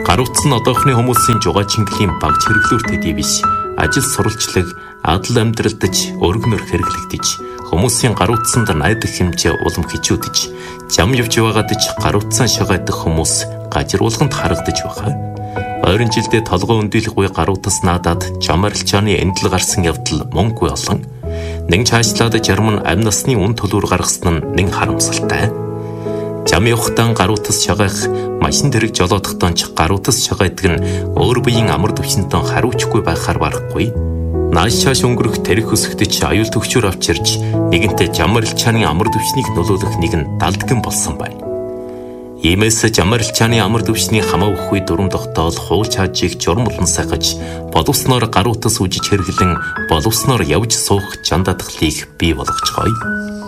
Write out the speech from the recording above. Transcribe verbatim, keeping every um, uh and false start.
Гар утас нь одоохны хүмүүсийн жугаа чингэлийн багж хэрэглүүр төдий биш. Ажил сурвалжлаг, адал амьдралдаж, өргөнөр хэрэглэгдэж, хүмүүсийн гар утсанд найдах хэмжээ улам хичүүдэж, зам явж байгаадаж гар утсаа шагаадаг хүмүүс гажруулганд харагдаж байгаа. Ойрын жилдээ толгой өндөлөх үе гар утас наадаад жам арилжааны эндэл гарсан явдал мөнгөгүй олон. Нэг цаашлаад жарм нь амь насны үн төлөөр гаргасан нь нэг харамсалтай. Зам явахдаа гар утас шагаах, машин тэрэг жолоодохдоо ч гар утас шагаадаг нь өөр биеийн амар төвшөнтөө хариуцгүй байхаар барахгүй. Нааш шааш өнгөрөх тэрэг хөсгөдөж аюул төвчөр авчирч нэгэнтээ зам арилжааны амар төвшнийг нөлөөлөх нэгэн далдган болсон байна. Иймээс зам арилжааны амар төвшний хамаа өгөхгүй дүрм тогтоол хуул чаажийг журам болон сахаж боловсноор гар утас үжиж хэрэглэн боловсноор явж суух чандадгалыг бий болгоцгоё.